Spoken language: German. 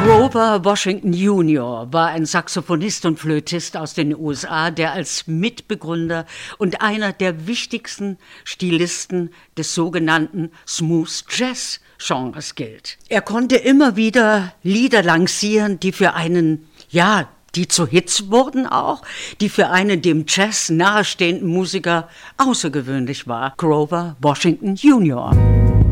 Grover Washington Jr. war ein Saxophonist und Flötist aus den USA, der als Mitbegründer und einer der wichtigsten Stilisten des sogenannten Smooth Jazz Genres gilt. Er konnte immer wieder Lieder lancieren, die für einen, die zu Hits wurden auch, die für einen dem Jazz nahestehenden Musiker außergewöhnlich war. Grover Washington Jr.